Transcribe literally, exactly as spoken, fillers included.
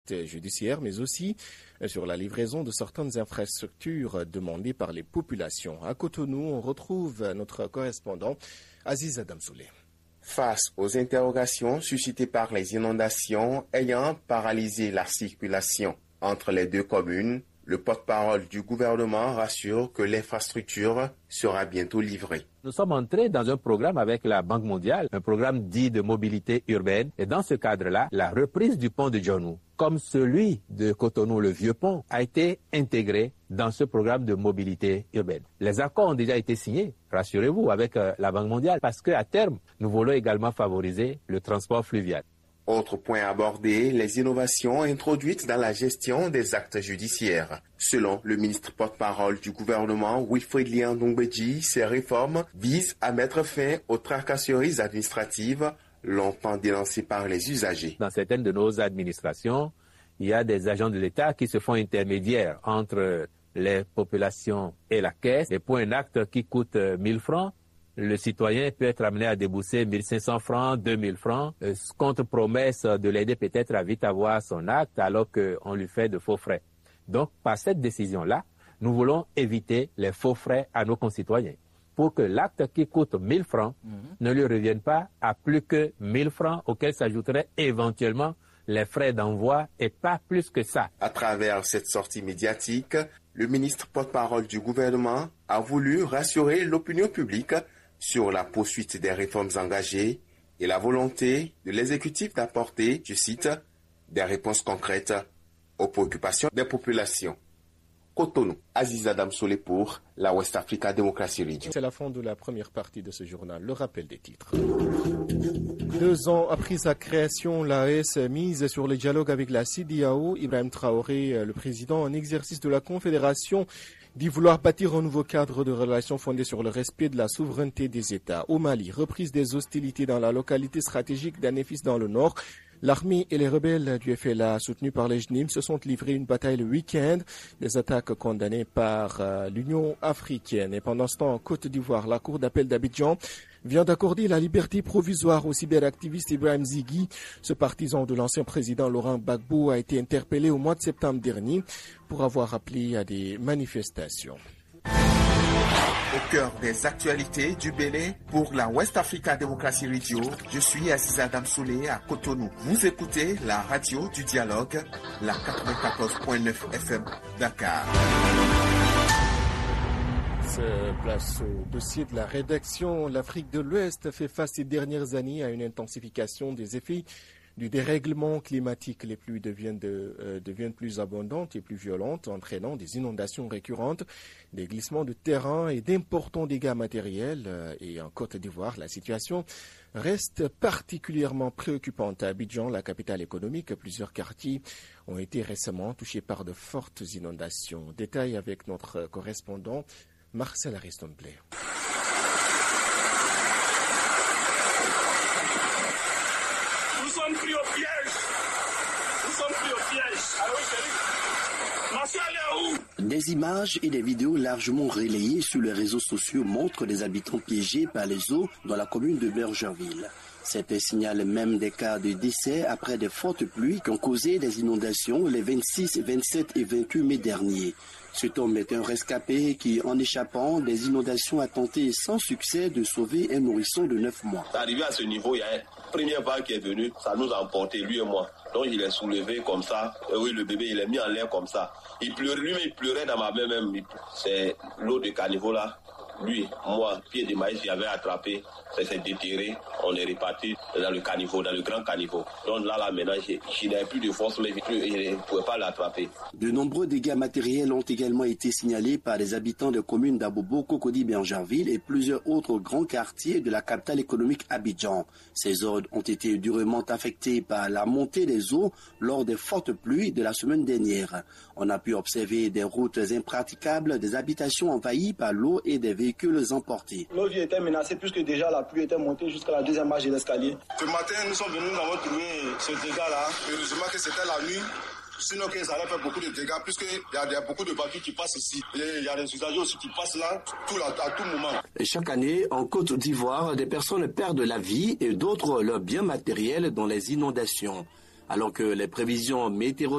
actes judiciaires, mais aussi sur la livraison de certaines infrastructures demandées par les populations. À Cotonou, on retrouve notre correspondant Aziz Adamsoulé. Face aux interrogations suscitées par les inondations ayant paralysé la circulation entre les deux communes, le porte-parole du gouvernement rassure que l'infrastructure sera bientôt livrée. Nous sommes entrés dans un programme avec la Banque mondiale, un programme dit de mobilité urbaine. Et dans ce cadre-là, la reprise du pont de Djonou, comme celui de Cotonou, le vieux pont, a été intégré dans ce programme de mobilité urbaine. Les accords ont déjà été signés, rassurez-vous, avec euh, la Banque mondiale, parce qu'à terme, nous voulons également favoriser le transport fluvial. Autre point abordé, les innovations introduites dans la gestion des actes judiciaires. Selon le ministre porte-parole du gouvernement, Wilfrid Lian Ndongbeji, ces réformes visent à mettre fin aux tracasseries administratives longtemps dénoncées par les usagers. Dans certaines de nos administrations, il y a des agents de l'État qui se font intermédiaires entre les populations et la caisse. Et pour un acte qui coûte mille francs, le citoyen peut être amené à débourser mille cinq cents francs, deux mille francs, euh, contre promesse de l'aider peut-être à vite avoir son acte alors qu'on lui fait de faux frais. Donc, par cette décision-là, nous voulons éviter les faux frais à nos concitoyens pour que l'acte qui coûte mille francs mmh. ne lui revienne pas à plus que mille francs auxquels s'ajouteraient éventuellement les frais d'envoi et pas plus que ça. À travers cette sortie médiatique, le ministre porte-parole du gouvernement a voulu rassurer l'opinion publique sur la poursuite des réformes engagées et la volonté de l'exécutif d'apporter, je cite, des réponses concrètes aux préoccupations des populations. Cotonou, Aziz Adamsoulé pour la West Africa Democracy Radio. C'est la fin de la première partie de ce journal. Le rappel des titres. Deux ans après sa création, l'A E S mise sur le dialogue avec la C E D E A O. Ibrahim Traoré, le président en exercice de la Confédération, dit vouloir bâtir un nouveau cadre de relations fondé sur le respect de la souveraineté des États. Au Mali, reprise des hostilités dans la localité stratégique d'Anefis dans le nord. L'armée et les rebelles du F L A soutenus par les J N I M se sont livrés une bataille le week-end, des attaques condamnées par euh, l'Union africaine. Et pendant ce temps, en Côte d'Ivoire, la Cour d'appel d'Abidjan vient d'accorder la liberté provisoire au cyberactiviste Ibrahim Zighi. Ce partisan de l'ancien président Laurent Gbagbo a été interpellé au mois de septembre dernier pour avoir appelé à des manifestations. Au cœur des actualités du Bénin, pour la West Africa Democracy Radio, je suis Aziz Adamsoulé à Cotonou. Vous écoutez la radio du dialogue, la quatre-vingt-quatorze point neuf F M Dakar. Se place au dossier de la rédaction. L'Afrique de l'Ouest fait face ces dernières années à une intensification des effets du dérèglement climatique. Les pluies deviennent, de, euh, deviennent plus abondantes et plus violentes, entraînant des inondations récurrentes, des glissements de terrain et d'importants dégâts matériels. Euh, et en Côte d'Ivoire, la situation reste particulièrement préoccupante. À Abidjan, la capitale économique, plusieurs quartiers ont été récemment touchés par de fortes inondations. Détail avec notre correspondant Marcel Ariston-Blay. Des images et des vidéos largement relayées sur les réseaux sociaux montrent des habitants piégés par les eaux dans la commune de Bergerville. Certains signalent même des cas de décès après de fortes pluies qui ont causé des inondations les vingt-six, vingt-sept et vingt-huit mai derniers. Cet homme est un rescapé qui, en échappant des inondations, a tenté sans succès de sauver un nourrisson de neuf mois. Arrivé à ce niveau, il y a une première vague qui est venue, ça nous a emporté, lui et moi. Donc il est soulevé comme ça, et oui, le bébé, il est mis en l'air comme ça. Il pleurait, lui, il pleurait dans ma main même. C'est l'eau de caniveau là. Lui, moi, pied de maïs, j'avais attrapé, ça s'est déterré, on est reparti dans le caniveau, dans le grand caniveau. Donc là, là, maintenant, je n'avais plus de force, mais je ne pouvais pas l'attraper. De nombreux dégâts matériels ont également été signalés par les habitants des communes d'Abobo, Cocody, Bergerville et plusieurs autres grands quartiers de la capitale économique Abidjan. Ces zones ont été durement affectées par la montée des eaux lors des fortes pluies de la semaine dernière. On a pu observer des routes impraticables, des habitations envahies par l'eau et des véhicules emportés. Nos vies étaient menacées puisque déjà la pluie était montée jusqu'à la deuxième marche de l'escalier. Ce matin, nous sommes venus, nous avons trouvé ce dégât-là. Heureusement que c'était la nuit. Sinon, que ça allait faire beaucoup de dégâts puisqu'il y, y a beaucoup de voitures qui passent ici. Il y a des usagers aussi qui passent là tout, là, à tout moment. Chaque année, en Côte d'Ivoire, des personnes perdent la vie et d'autres leurs biens matériels dans les inondations. Alors que les prévisions météorologiques